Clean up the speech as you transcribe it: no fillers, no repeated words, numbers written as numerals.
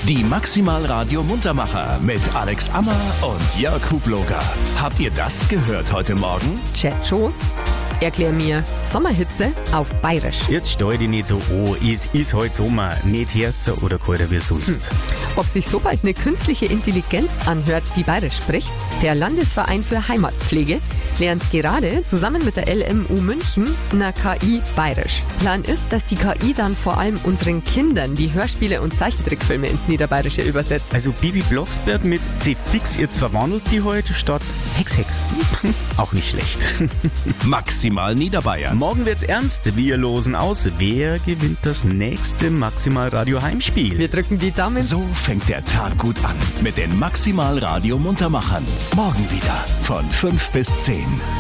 Die Maximal Radio Muntermacher mit Alex Ammer und Jörg Hubloger. Habt ihr das gehört heute Morgen? Chat-Shows? Erklär mir Sommerhitze auf Bayerisch. Jetzt stell dich nicht so an, es ist heute Sommer, nicht heißer oder kalter wie sonst. Ob sich so bald eine künstliche Intelligenz anhört, die Bayerisch spricht? Der Landesverein für Heimatpflege lernt gerade zusammen mit der LMU München einer KI Bayerisch. Plan ist, dass die KI dann vor allem unseren Kindern die Hörspiele und Zeichentrickfilme ins Niederbayerische übersetzt. Also Bibi Blocksberg mit C-Fix, jetzt verwandelt die heute statt Hex. Auch nicht schlecht. Maximal Niederbayern. Morgen wird's ernst, wir losen aus, wer gewinnt das nächste Maximal Radio Heimspiel. Wir drücken die Daumen. So fängt der Tag gut an mit den Maximal Radio Muntermachern. Morgen wieder von 5 bis 10.